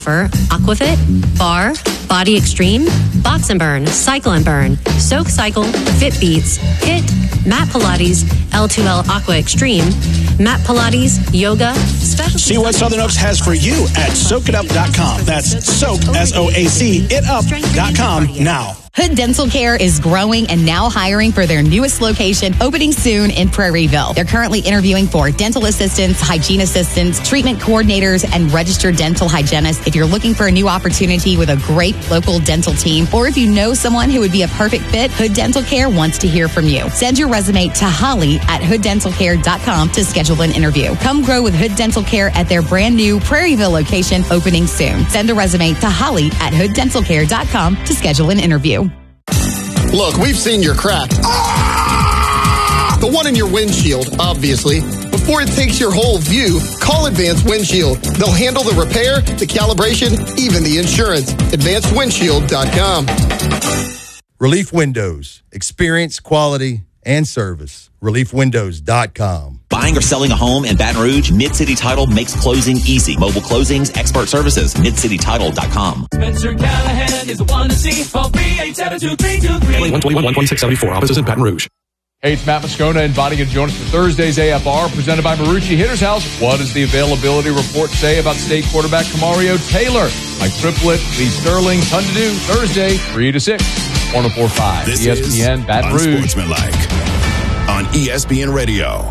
Aquafit, Bar, Body Extreme, Box and Burn, Cycle and Burn, Soak Cycle, Fit Beats, HIIT, Mat Pilates, L2L Aqua Extreme, Mat Pilates, Yoga, Specialty. See what Southern Oaks has for you at SoakItUp.com. That's Soak, SOAC, itup.com now. Hood Dental Care is growing and now hiring for their newest location, opening soon in Prairieville. They're currently interviewing for dental assistants, hygiene assistants, treatment coordinators, and registered dental hygienists. If you're looking for a new opportunity with a great local dental team, or if you know someone who would be a perfect fit, Hood Dental Care wants to hear from you. Send your resume to Holly at hooddentalcare.com to schedule an interview. Come grow with Hood Dental Care at their brand new Prairieville location, opening soon. Send a resume to Holly at hooddentalcare.com to schedule an interview. Look, we've seen your crack. The one in your windshield, obviously. Before it takes your whole view, call Advanced Windshield. They'll handle the repair, the calibration, even the insurance. AdvancedWindshield.com. Relief Windows. Experience, quality, and service. ReliefWindows.com. Buying or selling a home in Baton Rouge, Mid-City Title makes closing easy. Mobile closings, expert services, MidCityTitle.com. Spencer Callahan is the one to see. Call 387-2323. 121-12674. Offices in Baton Rouge. Hey, it's Matt Moscona inviting you to join us for Thursday's AFR, presented by Marucci Hitter's House. What does the availability report say about state quarterback Kamario Taylor? Mike Triplett, Lee Sterling, ton to do. Thursday, 3 to 6, 104.5. This ESPN is Baton Rouge. Unsportsmanlike on ESPN Radio.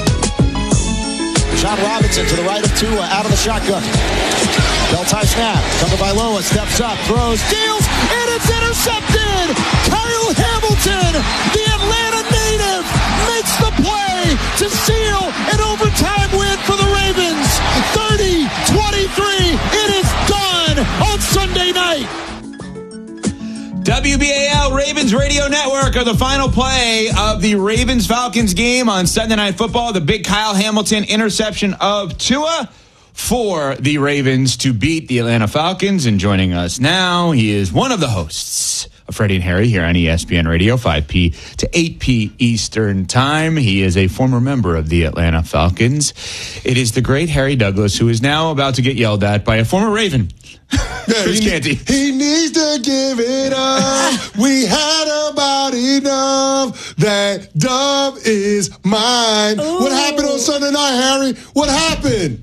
Sean Robinson to the right of Tua, out of the shotgun. Bell-tie snap, covered by Loa, steps up, throws, deals, and it's intercepted! Kyle Hamilton, the Atlanta native, makes the play to seal an overtime win for the Ravens. 30-23, it is done on Sunday night. WBAL Ravens Radio Network are the final play of the Ravens-Falcons game on Sunday Night Football. The big Kyle Hamilton interception of Tua for the Ravens to beat the Atlanta Falcons. And joining us now, he is one of the hosts of Freddie and Harry here on ESPN Radio, 5P to 8P Eastern Time. He is a former member of the Atlanta Falcons. It is the great Harry Douglas, who is now about to get yelled at by a former Raven. Chris Canty. He needs to give it up. We had about enough. That dub is mine. Ooh. What happened on Sunday night, Harry? What happened?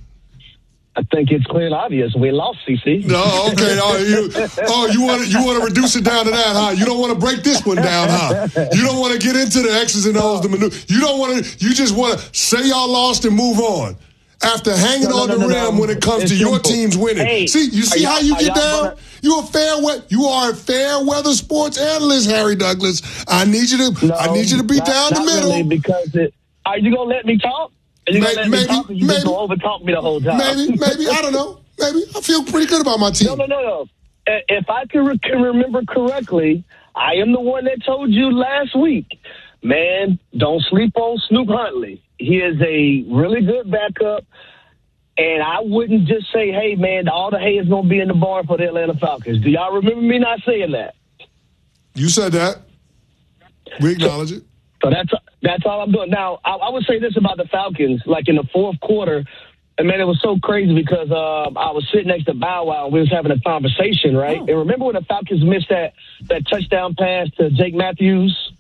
I think it's clear and obvious. We lost, CC. No, okay. You want to reduce it down to that, huh? You don't want to break this one down, huh? You don't want to get into the X's and O's, the maneuver. You don't want to. You just want to say y'all lost and move on. After hanging on the rim when it comes to your team's winning. Hey, see how you get down? You are a fair weather sports analyst, Harry Douglas. I need you to be down the middle. Really, because are you gonna let me talk? Are you gonna let me talk? Or you just gonna overtalk me the whole time? Maybe. I don't know. Maybe. I feel pretty good about my team. No. If I can remember correctly, I am the one that told you last week, man, don't sleep on Snoop Huntley. He is a really good backup, and I wouldn't just say, hey, man, all the hay is going to be in the barn for the Atlanta Falcons. Do y'all remember me not saying that? You said that. We acknowledge it. So that's all I'm doing. Now, I would say this about the Falcons, like in the fourth quarter, and, man, it was so crazy because I was sitting next to Bow Wow, and we was having a conversation, right? Oh. And remember when the Falcons missed that touchdown pass to Jake Matthews?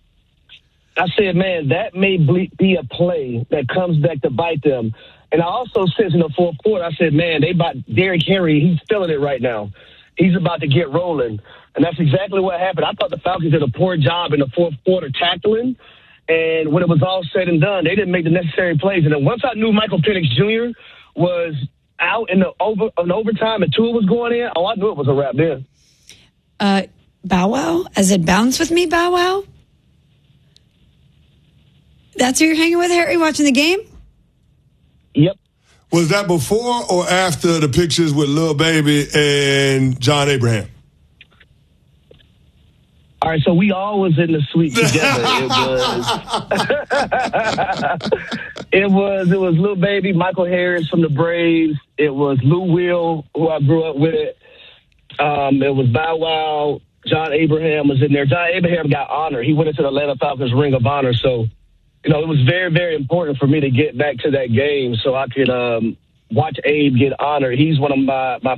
I said, man, that may be a play that comes back to bite them. And I also said in the fourth quarter, I said, man, Derrick Henry, he's feeling it right now. He's about to get rolling. And that's exactly what happened. I thought the Falcons did a poor job in the fourth quarter tackling. And when it was all said and done, they didn't make the necessary plays. And then once I knew Michael Penix Jr. was out in overtime and Tua was going in, I knew it was a wrap then. Bow Wow? As it bounced with me, Bow Wow? That's who you're hanging with, Harry, watching the game? Yep. Was that before or after the pictures with Lil Baby and John Abraham? All right, so we all was in the suite together. It was Lil Baby, Michael Harris from the Braves. It was Lou Will, who I grew up with. It was Bow Wow. John Abraham was in there. John Abraham got honored. He went into the Atlanta Falcons Ring of Honor, so it was very, very important for me to get back to that game so I could watch Abe get honored. He's one of my